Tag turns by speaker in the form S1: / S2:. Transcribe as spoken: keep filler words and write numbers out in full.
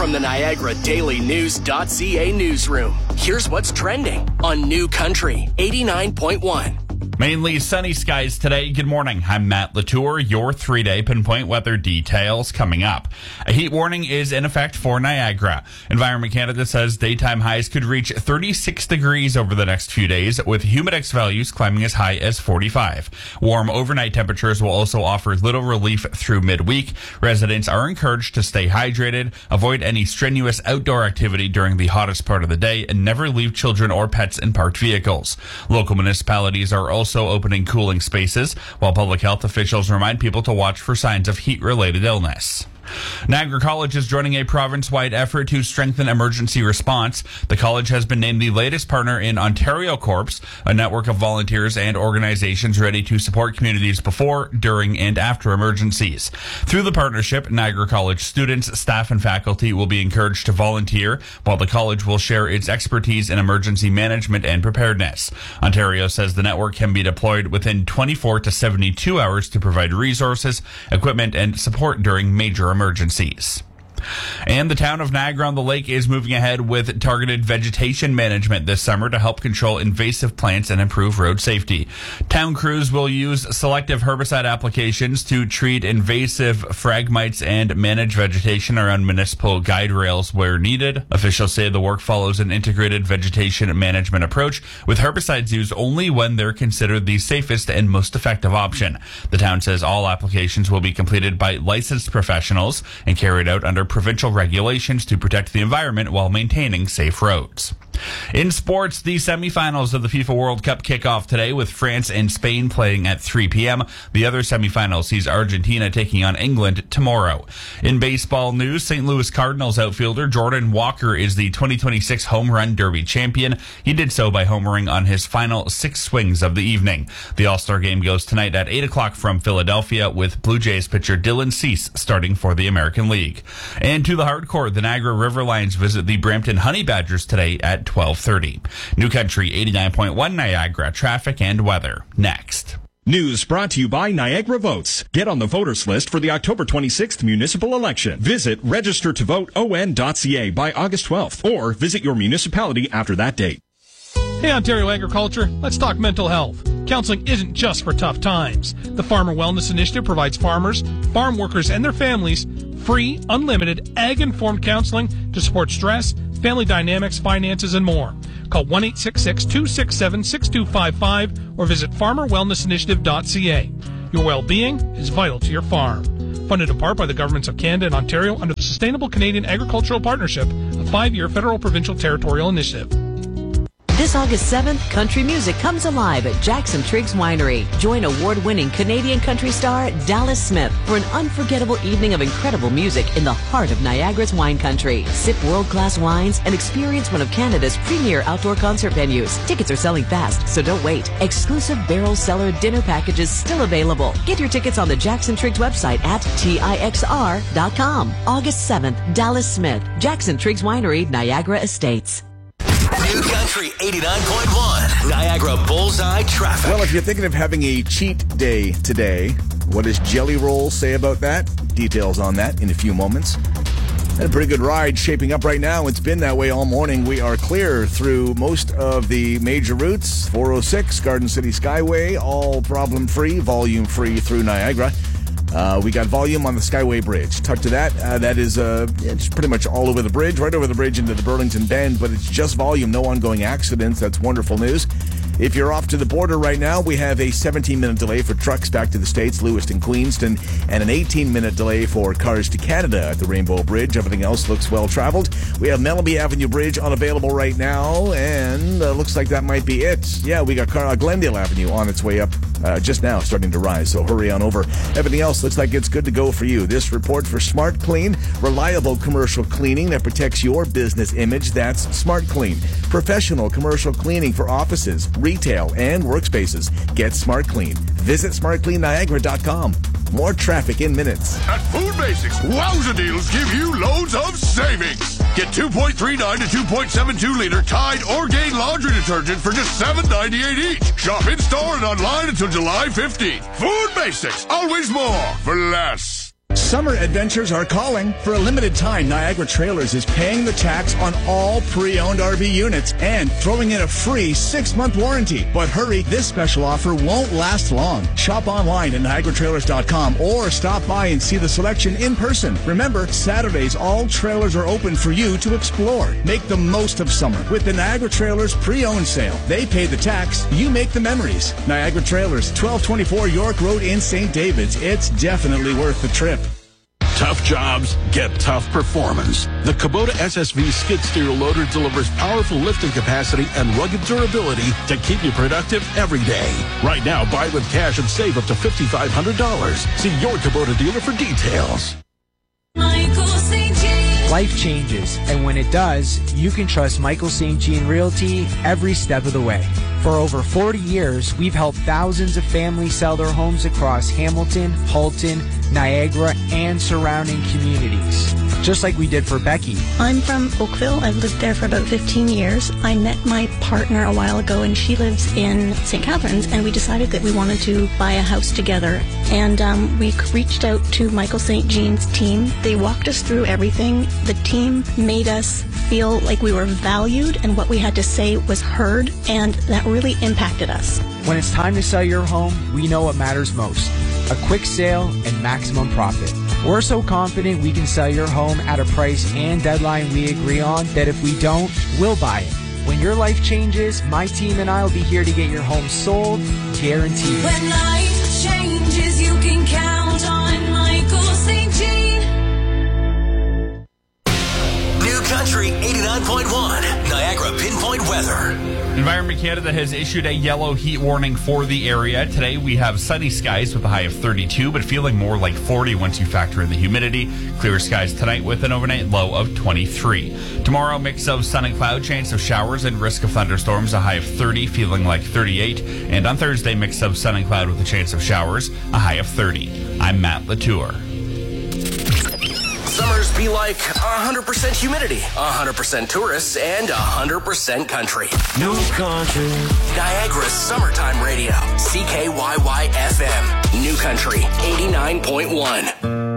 S1: From the Niagara Daily News.ca newsroom, here's what's trending on New Country eighty-nine point one.
S2: Mainly sunny skies today. Good morning. I'm Matt Latour. Your three-day pinpoint weather details coming up. A heat warning is in effect for Niagara. Environment Canada says daytime highs could reach thirty-six degrees over the next few days, with humidex values climbing as high as forty-five. Warm overnight temperatures will also offer little relief through midweek. Residents are encouraged to stay hydrated, avoid any strenuous outdoor activity during the hottest part of the day, and never leave children or pets in parked vehicles. Local municipalities are also Also opening cooling spaces, while public health officials remind people to watch for signs of heat-related illness. Niagara College is joining a province-wide effort to strengthen emergency response. The college has been named the latest partner in Ontario Corps, a network of volunteers and organizations ready to support communities before, during, and after emergencies. Through the partnership, Niagara College students, staff, and faculty will be encouraged to volunteer, while the college will share its expertise in emergency management and preparedness. Ontario says the network can be deployed within twenty-four to seventy-two hours to provide resources, equipment, and support during major emergencies. emergencies. And the town of Niagara-on-the-Lake is moving ahead with targeted vegetation management this summer to help control invasive plants and improve road safety. Town crews will use selective herbicide applications to treat invasive phragmites and manage vegetation around municipal guide rails where needed. Officials say the work follows an integrated vegetation management approach, with herbicides used only when they're considered the safest and most effective option. The town says all applications will be completed by licensed professionals and carried out under provincial regulations to protect the environment while maintaining safe roads. In sports, the semifinals of the FIFA World Cup kick off today with France and Spain playing at three p.m. The other semifinal sees Argentina taking on England tomorrow. In baseball news, Saint Louis Cardinals outfielder Jordan Walker is the twenty twenty-six Home Run Derby champion. He did so by homering on his final six swings of the evening. The All-Star game goes tonight at eight o'clock from Philadelphia, with Blue Jays pitcher Dylan Cease starting for the American League. And to the hardcore, the Niagara River Lions visit the Brampton Honey Badgers today at twelve thirty. New Country eighty-nine point one Niagara, traffic and weather next.
S3: News brought to you by Niagara Votes. Get on the voters list for the October twenty-sixth municipal election. Visit register to vote O N dot C A by August twelfth, or visit your municipality after that date.
S4: Hey, Ontario Agriculture, let's talk mental health. Counseling isn't just for tough times. The Farmer Wellness Initiative provides farmers, farm workers, and their families free, unlimited, ag-informed counseling to support stress, family dynamics, finances, and more. Call one eight six six, two six seven, six two five five or visit farmer wellness initiative dot c a. Your well-being is vital to your farm. Funded in part by the governments of Canada and Ontario under the Sustainable Canadian Agricultural Partnership, a five-year federal provincial territorial initiative.
S5: This August seventh, country music comes alive at Jackson Triggs Winery. Join award-winning Canadian country star Dallas Smith for an unforgettable evening of incredible music in the heart of Niagara's wine country. Sip world-class wines and experience one of Canada's premier outdoor concert venues. Tickets are selling fast, so don't wait. Exclusive barrel cellar dinner packages still available. Get your tickets on the Jackson Triggs website at T I X R dot com. August seventh, Dallas Smith, Jackson Triggs Winery, Niagara Estates.
S1: New Country eighty-nine point one, Niagara Bullseye Traffic.
S6: Well, if you're thinking of having a cheat day today, what does Jelly Roll say about that? Details on that in a few moments. And a pretty good ride shaping up right now. It's been that way all morning. We are clear through most of the major routes. four oh six, Garden City Skyway, all problem-free, volume-free through Niagara. Uh, we got volume on the Skyway Bridge. Talk to that. Uh, that is uh, it's pretty much all over the bridge, right over the bridge into the Burlington Bend, but it's just volume, no ongoing accidents. That's wonderful news. If you're off to the border right now, we have a seventeen-minute delay for trucks back to the States, Lewiston, Queenston, and an eighteen-minute delay for cars to Canada at the Rainbow Bridge. Everything else looks well-traveled. We have Melleby Avenue Bridge unavailable right now, and uh, looks like that might be it. Yeah, we got car- uh, Glendale Avenue on its way up uh, just now, starting to rise, so hurry on over. Everything else looks like it's good to go for you. This report for Smart Clean, reliable commercial cleaning that protects your business image. That's Smart Clean. Professional commercial cleaning for offices, retail, and workspaces. Get Smart Clean. Visit smart clean niagara dot com. More traffic in minutes.
S7: At Food Basics, wowza deals give you loads of savings. Get two point three nine to two point seven two liter Tide Orgain laundry detergent for just seven ninety-eight each. Shop in store and online until July fifteenth. Food Basics, always more for less.
S6: Summer adventures are calling. For a limited time, Niagara Trailers is paying the tax on all pre-owned R V units and throwing in a free six-month warranty. But hurry, this special offer won't last long. Shop online at niagara trailers dot com or stop by and see the selection in person. Remember, Saturdays, all trailers are open for you to explore. Make the most of summer with the Niagara Trailers pre-owned sale. They pay the tax, you make the memories. Niagara Trailers, twelve twenty-four York Road in Saint David's. It's definitely worth the trip.
S8: Tough jobs get tough performance. The Kubota S S V skid steer loader delivers powerful lifting capacity and rugged durability to keep you productive every day. Right now, buy with cash and save up to five thousand five hundred dollars. See your Kubota dealer for details.
S9: Michael Saint Jean. Life changes, and when it does, you can trust Michael Saint Jean Realty every step of the way. For over forty years, we've helped thousands of families sell their homes across Hamilton, Halton, Niagara, and surrounding communities. Just like we did for Becky.
S10: I'm from Oakville. I've lived there for about fifteen years. I met my partner a while ago, and she lives in Saint Catharines, and we decided that we wanted to buy a house together. And um, we reached out to Michael Saint Jean's team. They walked us through everything. The team made us feel like we were valued and what we had to say was heard, and that really impacted us.
S9: When it's time to sell your home, we know what matters most. A quick sale and maximum profit. We're so confident we can sell your home at a price and deadline we agree on that if we don't, we'll buy it. When your life changes, my team and I will be here to get your home sold, guaranteed.
S11: When life changes, you can count on Michael Saint Jean.
S1: New Country eighty-nine point one, Niagara Pinpoint Weather.
S2: Environment Canada has issued a yellow heat warning for the area. Today we have sunny skies with a high of thirty-two, but feeling more like forty once you factor in the humidity. Clear skies tonight with an overnight low of twenty-three. Tomorrow, mix of sun and cloud, chance of showers and risk of thunderstorms, a high of thirty, feeling like thirty-eight. And on Thursday, mix of sun and cloud with a chance of showers, a high of thirty. I'm Matt Latour.
S1: Summers be like one hundred percent humidity, one hundred percent tourists, and one hundred percent country. New Country. Niagara's summertime radio. C K Y Y F M. New Country eighty-nine point one.